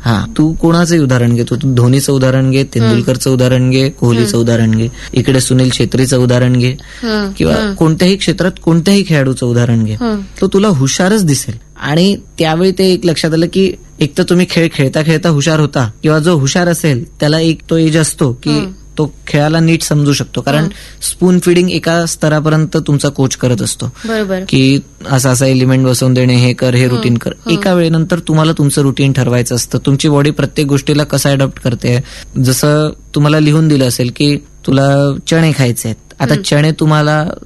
हा, तू कोणाचंही उदाहरण घे, तू धोनीचं उदाहरण घे, तेंडुलकरचं उदाहरण घे, कोहलीचं उदाहरण घे, इकडे सुनील छेत्रीचं उदाहरण घे, किंवा कोणत्याही क्षेत्रात कोणत्याही खेळाडूचं उदाहरण घे, तो तुला हुशारच दिसेल. आणि त्यावेळी ते एक लक्षात आलं की एक तर तुम्ही खेळ खेळता खेळता हुशार होता, किंवा जो हुशार असेल त्याला एक तो एज असतो की तो खेळाला नीट समजू शकतो, कारण स्पून फिडिंग एका स्तरापर्यंत तुमचा कोच करत असतो, की असा असा एलिमेंट बसवून देणे, हे कर, हे रुटीन कर. एका वेळेनंतर तुम्हाला तुमचं रुटीन ठरवायचं असतं. तुमची बॉडी प्रत्येक गोष्टीला कसं अडॉप्ट करते. जसं तुम्हाला लिहून दिलं असेल की तुला चणे खायचे आहेत, आता चणे तुम्हाला